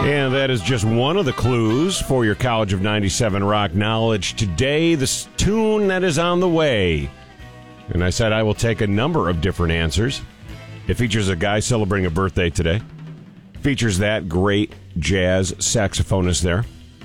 And that is just one of the clues for your College of 97 Rock knowledge today. This tune that is on the way. And I said I will take a number of different answers. It features a guy celebrating a birthday today. Features that great jazz saxophonist there.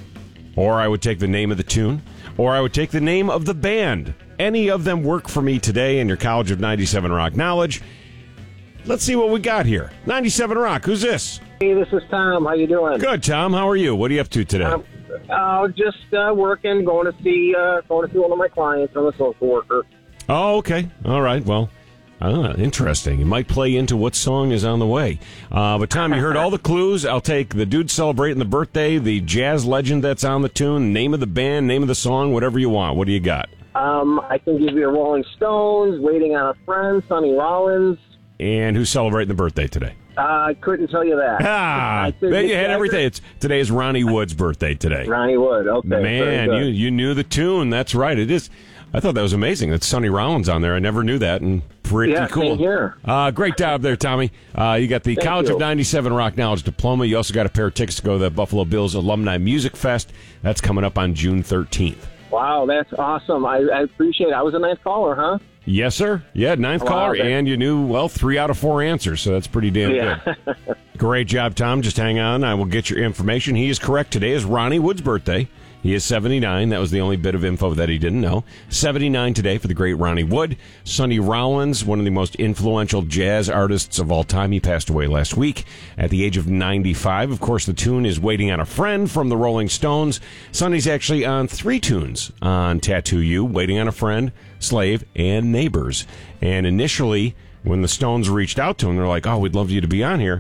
Or I would take the name of the tune. Or I would take the name of the band. Any of them work for me today in your College of 97 Rock knowledge. Let's see what we got here. 97 Rock, who's this? Hey, this is Tom. How you doing? Good, Tom. How are you? What are you up to today? Just working, going to see one of my clients. I'm a social worker. Oh, okay. All right. Well, interesting. You might play into what song is on the way. But, Tom, you heard all the clues. I'll take the dude celebrating the birthday, the jazz legend that's on the tune, name of the band, name of the song, whatever you want. What do you got? I can give you Rolling Stones, Waiting on a Friend, Sonny Rollins. And who's celebrating the birthday today? I couldn't tell you that. You had everything. Today is Ronnie Wood's birthday today. Ronnie Wood, okay. Man, you knew the tune. That's right. It is. I thought that was amazing. That's Sonny Rollins on there. I never knew that, and pretty cool. Same here. Great job there, Tommy. You got the College of 97 Rock Knowledge Diploma. You also got a pair of tickets to go to the Buffalo Bills Alumni Music Fest. That's coming up on June 13th. Wow, that's awesome. I appreciate it. I was a ninth caller, huh? Yes, sir. Yeah, ninth caller, and you knew, 3 out of 4 answers, so that's pretty damn good. Great job, Tom. Just hang on. I will get your information. He is correct. Today is Ronnie Wood's birthday. He is 79. That was the only bit of info that he didn't know. 79 today for the great Ronnie Wood. Sonny Rollins, one of the most influential jazz artists of all time. He passed away last week at the age of 95. Of course, the tune is Waiting on a Friend from the Rolling Stones. Sonny's actually on 3 tunes on Tattoo You, Waiting on a Friend, Slave, and Neighbors. And initially, when the Stones reached out to him, they're like, we'd love you to be on here.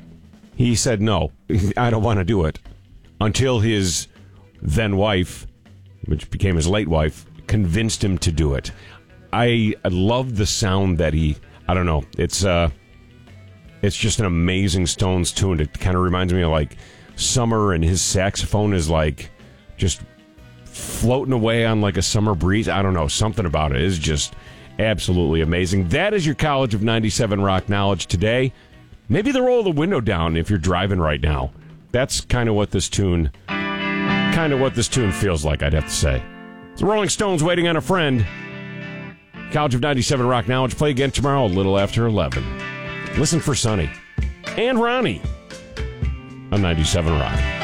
He said, no, I don't want to do it. Until his then wife, which became his late wife, convinced him to do it. I love the sound that I don't know, it's just an amazing Stones tune. It kind of reminds me of like summer, and his saxophone is like just floating away on like a summer breeze. I don't know, something about it is just absolutely amazing. That is your College of 97 Rock knowledge today. Maybe the roll of the window down if you're driving right now. That's kind of what this tune feels like, I'd have to say. The Rolling Stones, Waiting on a Friend. College of 97 Rock Knowledge. Play again tomorrow a little after 11. Listen for Sonny and Ronnie on 97 Rock.